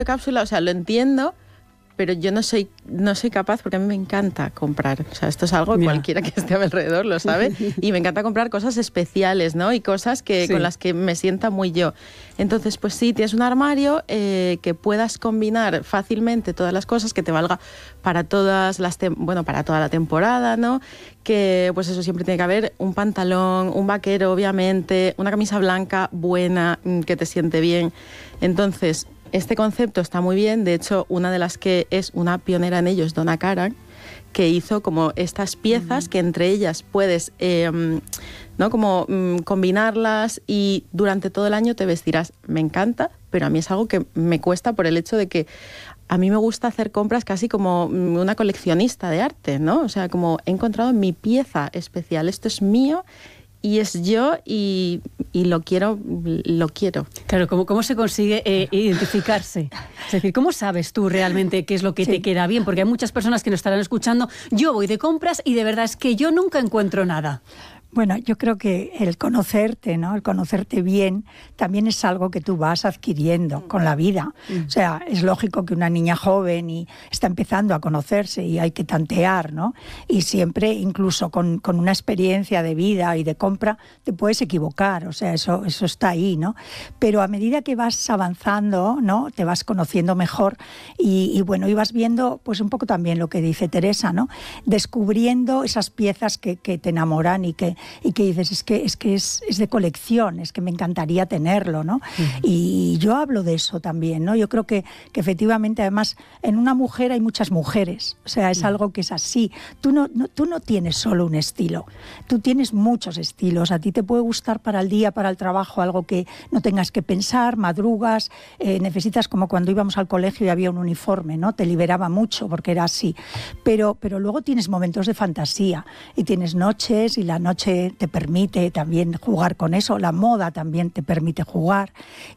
cápsula, o sea, lo entiendo, pero yo no soy capaz, porque a mí me encanta comprar. O sea, esto es algo que cualquiera que esté a mi alrededor lo sabe. Y me encanta comprar cosas especiales, ¿no? Y cosas con las que me sienta muy yo. Entonces, pues sí, tienes un armario que puedas combinar fácilmente todas las cosas, que te valga para todas para toda la temporada, ¿no? Que, pues eso, siempre tiene que haber un pantalón, un vaquero, obviamente, una camisa blanca buena, que te siente bien. Entonces, este concepto está muy bien. De hecho, una de las que es una pionera en ello es Donna Karan, que hizo como estas piezas que entre ellas puedes combinarlas y durante todo el año te vestirás. Me encanta, pero a mí es algo que me cuesta por el hecho de que a mí me gusta hacer compras casi como una coleccionista de arte, ¿no? O sea, como he encontrado mi pieza especial, esto es mío y es yo y lo quiero. Claro, ¿cómo se consigue identificarse? Es decir, ¿cómo sabes tú realmente qué es lo que te queda bien? Porque hay muchas personas que nos estarán escuchando. Yo voy de compras y de verdad es que yo nunca encuentro nada. Bueno, yo creo que el conocerte, ¿no? El conocerte bien también es algo que tú vas adquiriendo con la vida. O sea, es lógico que una niña joven y está empezando a conocerse y hay que tantear, ¿no? Y siempre, incluso con una experiencia de vida y de compra, te puedes equivocar. O sea, eso está ahí, ¿no? Pero a medida que vas avanzando, ¿no? Te vas conociendo mejor y vas viendo, pues un poco también lo que dice Teresa, ¿no? Descubriendo esas piezas que te enamoran y que dices, es que es de colección, es que me encantaría tenerlo, ¿no? Y yo hablo de eso también, ¿no? Yo creo que efectivamente, además, en una mujer hay muchas mujeres, o sea, es algo que es así. Tú no tienes solo un estilo, tú tienes muchos estilos. A ti te puede gustar para el día, para el trabajo, algo que no tengas que pensar, madrugas, necesitas, como cuando íbamos al colegio y había un uniforme, ¿no? Te liberaba mucho porque era así. Pero luego tienes momentos de fantasía y tienes noches y la noche te permite también jugar con eso, la moda también te permite jugar.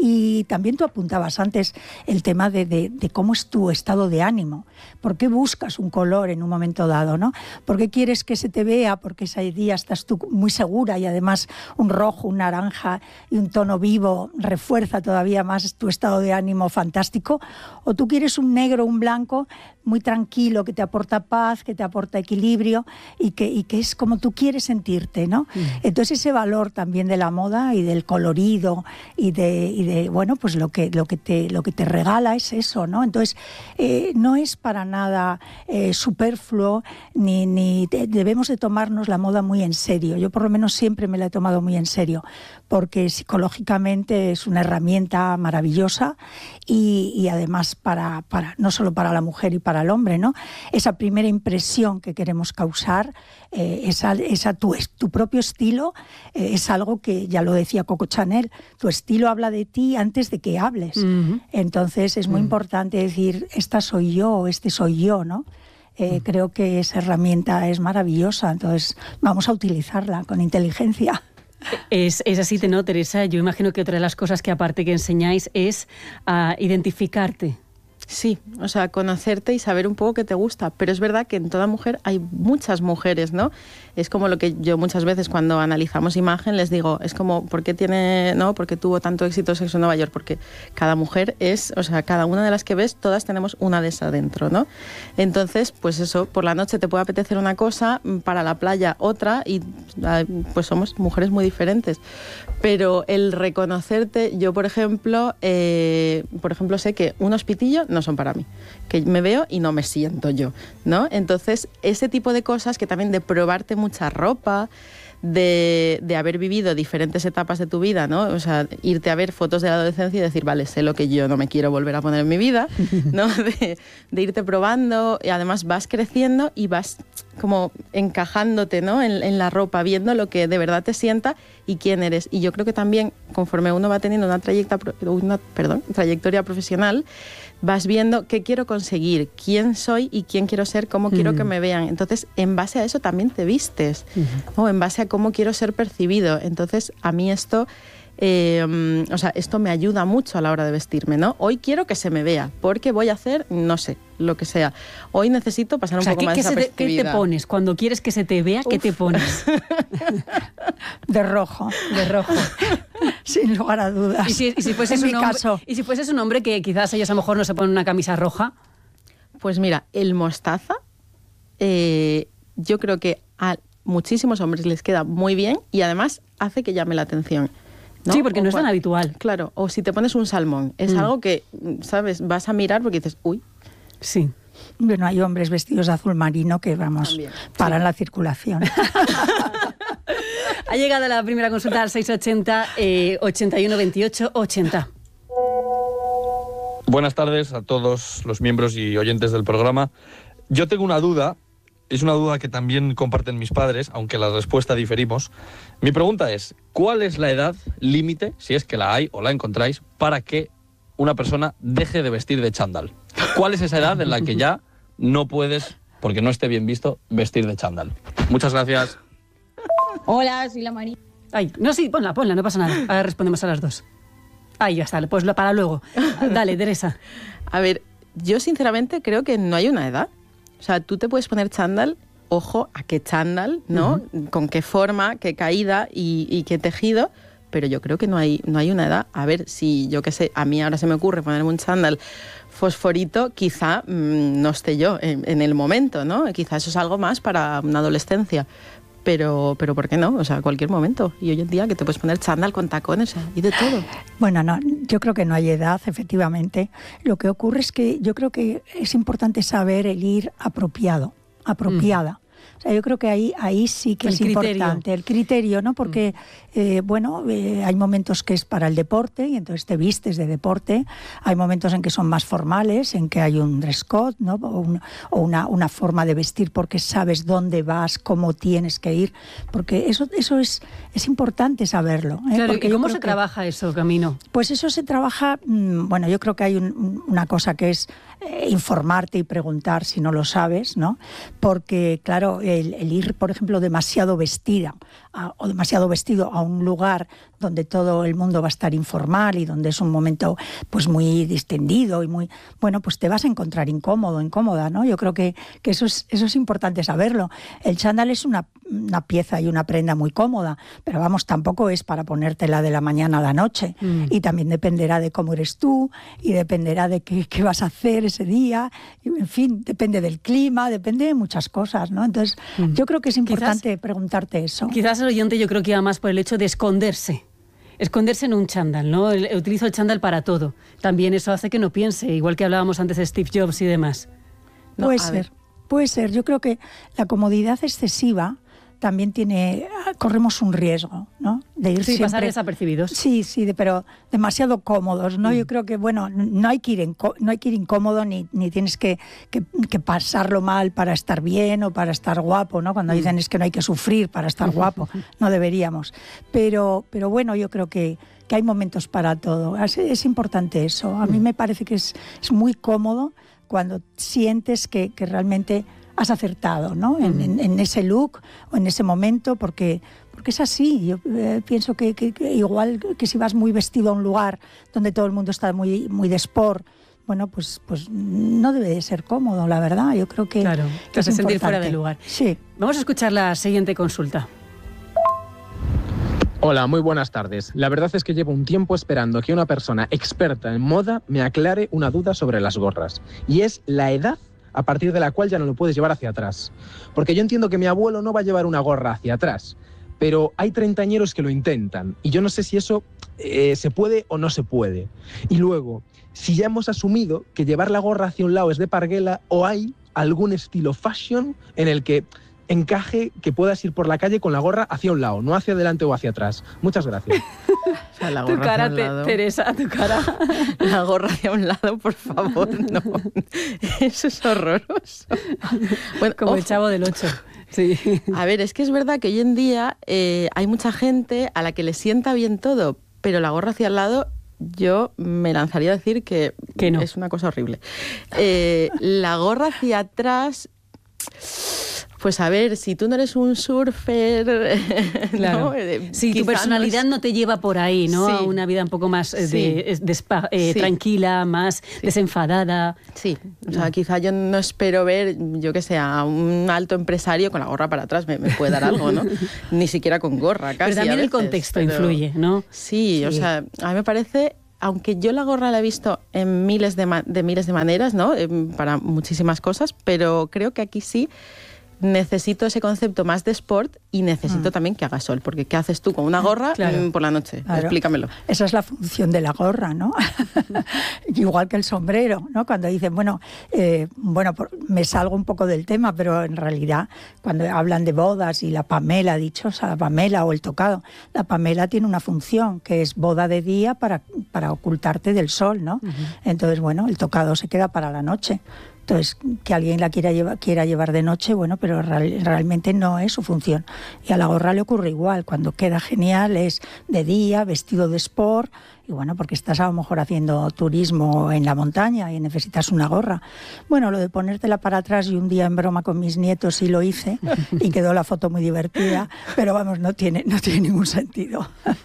Y también tú apuntabas antes el tema de cómo es tu estado de ánimo, por qué buscas un color en un momento dado, ¿no? ¿Por qué quieres que se te vea? Porque ese día estás tú muy segura y además un rojo, un naranja y un tono vivo refuerza todavía más tu estado de ánimo fantástico. O tú quieres un negro, un blanco muy tranquilo, que te aporta paz, que te aporta equilibrio y que es como tú quieres sentirte, ¿no? Entonces ese valor también de la moda y del colorido y de bueno, pues lo que te regala es eso, ¿no? Entonces no es para nada superfluo ni debemos de tomarnos la moda muy en serio. Yo por lo menos siempre me la he tomado muy en serio porque psicológicamente es una herramienta maravillosa y además para no solo para la mujer y para el hombre, ¿no? Esa primera impresión que queremos causar, tu propio estilo, es algo que ya lo decía Coco Chanel, tu estilo habla de ti antes de que hables. Entonces es muy importante decir, esta soy yo o este soy yo, ¿no? Creo que esa herramienta es maravillosa, entonces vamos a utilizarla con inteligencia. Es así, ¿no, Teresa? Yo imagino que otra de las cosas que aparte que enseñáis es a identificarte. Sí, o sea, conocerte y saber un poco qué te gusta. Pero es verdad que en toda mujer hay muchas mujeres, ¿no? Es como lo que yo muchas veces cuando analizamos imagen les digo, es como, ¿por qué tuvo tanto éxito Sexo en Nueva York? Porque cada mujer es, o sea, cada una de las que ves, todas tenemos una de esas dentro, ¿no? Entonces, pues eso, por la noche te puede apetecer una cosa, para la playa otra, y pues somos mujeres muy diferentes. Pero el reconocerte, yo por ejemplo sé que unos pitillos no son para mí, que me veo y no me siento yo, ¿no? Entonces, ese tipo de cosas que también de probarte mucha ropa, de haber vivido diferentes etapas de tu vida, ¿no? O sea, irte a ver fotos de la adolescencia y decir, vale, sé lo que yo no me quiero volver a poner en mi vida, ¿no? De irte probando y además vas creciendo y vas como encajándote, ¿no? en la ropa, viendo lo que de verdad te sienta y quién eres. Y yo creo que también, conforme uno va teniendo una trayectoria profesional, vas viendo qué quiero conseguir, quién soy y quién quiero ser, cómo quiero que me vean. Entonces, en base a eso también te vistes, ¿no? En base a cómo quiero ser percibido. Entonces, a mí esto O sea, esto me ayuda mucho a la hora de vestirme, ¿no? Hoy quiero que se me vea, porque voy a hacer, no sé, lo que sea. Hoy necesito pasar un poco más desapercibida. ¿Qué te pones? Cuando quieres que se te vea, ¿qué te pones? De rojo. De rojo. Sin lugar a dudas. ¿Y si fueses un hombre que quizás ellos a lo mejor no se ponen una camisa roja? Pues mira, el mostaza, yo creo que a muchísimos hombres les queda muy bien y además hace que llame la atención, ¿no? Sí, porque no es tan habitual. Claro, o si te pones un salmón, es algo que, ¿sabes? Vas a mirar porque dices, uy. Sí. Bueno, hay hombres vestidos de azul marino que, vamos, paran la circulación. Ha llegado la primera consulta al 680 81 28 80. Buenas tardes a todos los miembros y oyentes del programa. Yo tengo una duda, es una duda que también comparten mis padres, aunque la respuesta diferimos. Mi pregunta es, ¿cuál es la edad límite, si es que la hay o la encontráis, para que una persona deje de vestir de chándal? ¿Cuál es esa edad en la que ya no puedes, porque no esté bien visto, vestir de chándal? Muchas gracias. Hola, soy la María. Ay, no, sí, ponla, no pasa nada. Ahora respondemos a las dos. Ahí ya está, pues para luego. Dale, Teresa. A ver, yo sinceramente creo que no hay una edad. O sea, tú te puedes poner chándal, ojo a qué chándal, ¿no? Con qué forma, qué caída y qué tejido, pero yo creo que no hay una edad. A ver, si yo qué sé, a mí ahora se me ocurre ponerme un chándal fosforito, quizá no esté yo en el momento, ¿no? Quizá eso es algo más para una adolescencia. Pero ¿por qué no? O sea, cualquier momento. Y hoy en día que te puedes poner chándal con tacones y de todo. Bueno, no, yo creo que no hay edad, efectivamente. Lo que ocurre es que yo creo que es importante saber el ir apropiada. O sea, yo creo que ahí sí que es importante el criterio, ¿no? Porque, hay momentos que es para el deporte y entonces te vistes de deporte. Hay momentos en que son más formales, en que hay un dress code, ¿no? O una forma de vestir porque sabes dónde vas, cómo tienes que ir. Porque eso es importante saberlo. Claro, porque ¿y cómo se trabaja eso, Camino? Pues eso se trabaja, yo creo que hay una cosa que es informarte y preguntar si no lo sabes, ¿no? Porque, claro, el ir, por ejemplo, demasiado vestida o demasiado vestido a un lugar donde todo el mundo va a estar informal y donde es un momento pues muy distendido y muy, pues te vas a encontrar incómoda, ¿no? Yo creo que eso es importante saberlo. El chándal es una pieza y una prenda muy cómoda, pero vamos, tampoco es para ponértela de la mañana a la noche. Y también dependerá de cómo eres tú y dependerá de qué vas a hacer ese día. Y, en fin, depende del clima, depende de muchas cosas, ¿no? Entonces, yo creo que es importante preguntarte eso. Quizás el oyente yo creo que iba más por el hecho de esconderse en un chándal, ¿no? Utilizo el chándal para todo. También eso hace que no piense, igual que hablábamos antes de Steve Jobs y demás. No, puede ser. Yo creo que la comodidad excesiva también corremos un riesgo, ¿no? De ir siempre, pasar desapercibidos. Sí, pero demasiado cómodos, ¿no? Yo creo que, no hay que ir incómodo ni tienes que pasarlo mal para estar bien o para estar guapo, ¿no? Cuando dicen es que no hay que sufrir para estar guapo, no deberíamos. Pero yo creo que hay momentos para todo. Es importante eso. A mí me parece que es muy cómodo cuando sientes que realmente has acertado, ¿no? En ese look o en ese momento, porque es así. Yo pienso que igual que si vas muy vestido a un lugar donde todo el mundo está muy, muy de sport, pues no debe de ser cómodo, la verdad. Yo creo que claro, te hace sentir fuera de lugar. Sí. Vamos a escuchar la siguiente consulta. Hola, muy buenas tardes. La verdad es que llevo un tiempo esperando que una persona experta en moda me aclare una duda sobre las gorras. Y es la edad a partir de la cual ya no lo puedes llevar hacia atrás. Porque yo entiendo que mi abuelo no va a llevar una gorra hacia atrás, pero hay treintañeros que lo intentan y yo no sé si eso se puede o no se puede. Y luego, si ya hemos asumido que llevar la gorra hacia un lado es de parguela, o hay algún estilo fashion en el que encaje que puedas ir por la calle con la gorra hacia un lado, no hacia adelante o hacia atrás. Muchas gracias. O sea, la gorra tu cara, hacia un lado. Teresa, tu cara. La gorra hacia un lado, por favor, no. Eso es horroroso. Bueno, como el Chavo del 8. Sí. A ver, es que es verdad que hoy en día hay mucha gente a la que le sienta bien todo, pero la gorra hacia el lado, yo me lanzaría a decir que no. Es una cosa horrible. La gorra hacia atrás, Pues a ver, si tú no eres un surfer, claro. ¿no? Si tu personalidad no te lleva por ahí, ¿no? Sí. A una vida un poco más Sí. tranquila, más desenfadada. Sí, o sea, quizá yo no espero ver, yo que sé, a un alto empresario con la gorra para atrás, me puede dar algo, ¿no? Ni siquiera con gorra, casi. Pero también a el veces, contexto influye, ¿no? Sí, o sea, a mí me parece, aunque yo la gorra la he visto en miles de maneras, ¿no? Para muchísimas cosas, pero creo que aquí sí necesito ese concepto más de sport y necesito también que haga sol, porque ¿qué haces tú con una gorra por la noche? Claro. Explícamelo. Esa es la función de la gorra, ¿no? Igual que el sombrero, ¿no? Cuando dicen, me salgo un poco del tema, pero en realidad cuando hablan de bodas y la pamela, dichosa, la pamela o el tocado, la pamela tiene una función que es boda de día para ocultarte del sol, ¿no? Entonces, bueno, el tocado se queda para la noche. Entonces, que alguien la quiera llevar de noche, bueno, pero realmente no es su función. Y a la gorra le ocurre igual. Cuando queda genial es de día, vestido de sport, y bueno, porque estás a lo mejor haciendo turismo en la montaña y necesitas una gorra. Bueno, lo de ponértela para atrás, y un día en broma con mis nietos sí lo hice y quedó la foto muy divertida, pero vamos, no tiene ningún sentido.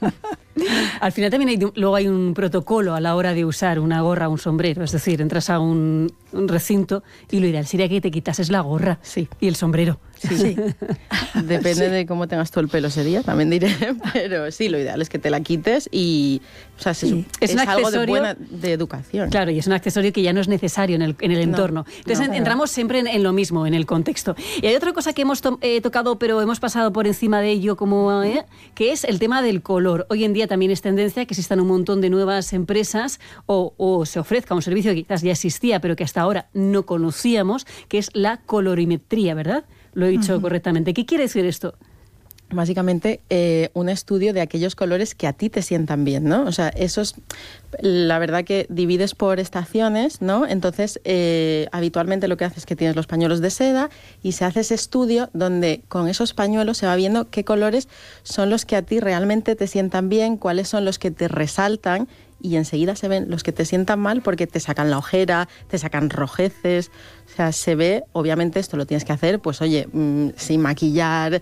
Al final también luego hay un protocolo a la hora de usar una gorra o un sombrero. Es decir, entras a un recinto y lo ideal sería que te quitases la gorra y el sombrero. Sí. Depende de cómo tengas todo el pelo ese día, también diré, pero sí, lo ideal es que te la quites y, o sea, es algo de educación. Claro, y es un accesorio que ya no es necesario en el entorno. Entonces entramos siempre en lo mismo, en el contexto. Y hay otra cosa que hemos tocado, pero hemos pasado por encima de ello, que es el tema del color. Hoy en día también es tendencia que existan un montón de nuevas empresas o se ofrezca un servicio que quizás ya existía, pero que hasta ahora no conocíamos, que es la colorimetría, ¿verdad? Lo he dicho correctamente. ¿Qué quiere decir esto? Básicamente, un estudio de aquellos colores que a ti te sientan bien, ¿no? O sea, eso es, la verdad que divides por estaciones, ¿no? Entonces, habitualmente lo que haces es que tienes los pañuelos de seda y se hace ese estudio donde con esos pañuelos se va viendo qué colores son los que a ti realmente te sientan bien, cuáles son los que te resaltan, y enseguida se ven los que te sientan mal porque te sacan la ojera, te sacan rojeces. O sea, se ve, obviamente esto lo tienes que hacer, pues oye, sin maquillar,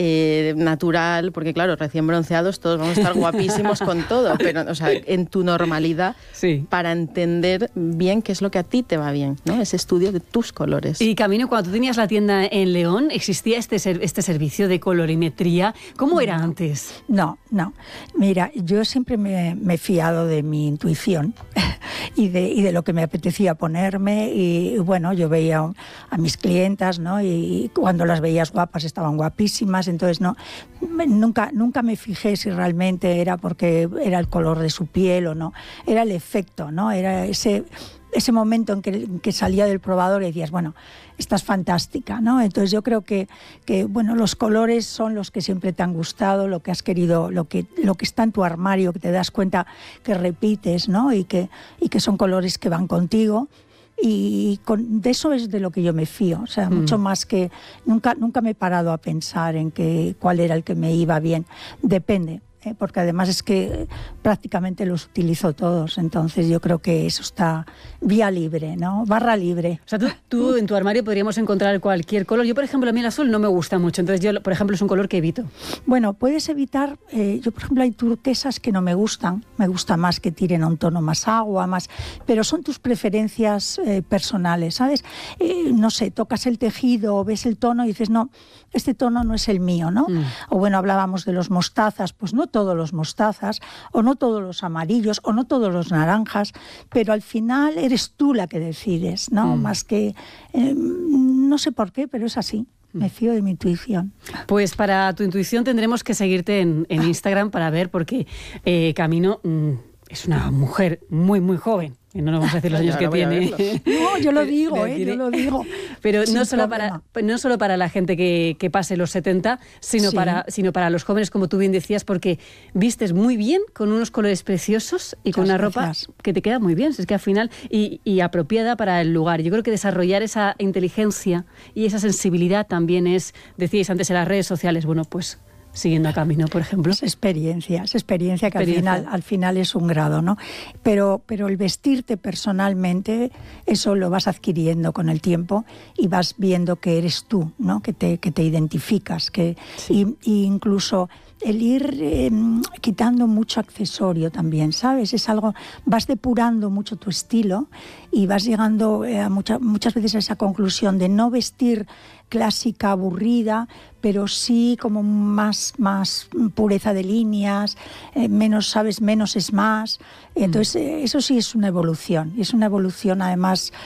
natural, porque claro, recién bronceados todos vamos a estar guapísimos con todo, pero o sea, en tu normalidad, para entender bien qué es lo que a ti te va bien, ¿no? Ese estudio de tus colores. Y Camino, cuando tú tenías la tienda en León, ¿existía este servicio de colorimetría? ¿Cómo era antes? No. Mira, yo siempre me he fiado de mi intuición y de lo que me apetecía ponerme, y bueno, yo veía a mis clientas, ¿no? Y cuando las veías guapas estaban guapísimas, entonces nunca me fijé si realmente era porque era el color de su piel o no, era el efecto, ¿no? Era ese momento en que salía del probador y decías, bueno, estás fantástica, ¿no? Entonces yo creo que bueno, los colores son los que siempre te han gustado, lo que has querido, lo que está en tu armario, que te das cuenta que repites, ¿no? Y que son colores que van contigo. Y de eso es de lo que yo me fío, o sea, mucho más que nunca me he parado a pensar en cuál era el que me iba bien. Depende, porque además es que prácticamente los utilizo todos, entonces yo creo que eso está vía libre, ¿no? Barra libre. O sea, tú en tu armario podríamos encontrar cualquier color. Yo, por ejemplo, a mí el azul no me gusta mucho, entonces yo, por ejemplo, es un color que evito. Bueno, puedes evitar, yo por ejemplo hay turquesas que no me gustan, me gusta más que tiren a un tono más agua, pero son tus preferencias personales, ¿sabes? No sé, tocas el tejido, ves el tono y dices, no, este tono no es el mío, ¿no? O bueno, hablábamos de los mostazas, pues no todos los mostazas, o no todos los amarillos, o no todos los naranjas, pero al final eres tú la que decides, ¿no? Más que, no sé por qué, pero es así. Me fío de mi intuición. Pues para tu intuición tendremos que seguirte en Instagram para ver, porque Camino es una mujer muy, muy joven. Y no nos vamos a decir los años que tiene. No, yo lo digo, yo lo digo. Pero no solo para la gente que pase los 70, sino para los jóvenes, como tú bien decías, porque vistes muy bien, con unos colores preciosos y con una ropa que te queda muy bien. Es que al final, y apropiada para el lugar. Yo creo que desarrollar esa inteligencia y esa sensibilidad también es, decíais antes en las redes sociales, bueno, pues siguiendo a Camino, por ejemplo? Es experiencia que al final es un grado, ¿no? Pero el vestirte personalmente, eso lo vas adquiriendo con el tiempo y vas viendo que eres tú, ¿no? Que te identificas, y incluso el ir quitando mucho accesorio también, ¿sabes? Es algo, vas depurando mucho tu estilo y vas llegando muchas veces a esa conclusión de no vestir clásica, aburrida, pero sí como más pureza de líneas, menos es más. Entonces, eso sí es una evolución. Y es una evolución, además,